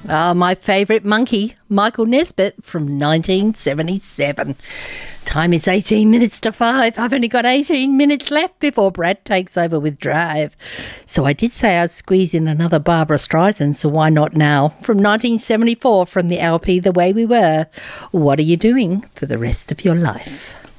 My favourite monkey, Michael Nesbitt from 1977. Time is 18 minutes to 5. I've only got 18 minutes left before Brad takes over with Drive. So I did say I'd squeeze in another Barbara Streisand, so why not now? From 1974 from the LP The Way We Were. What are you doing for the rest of your life?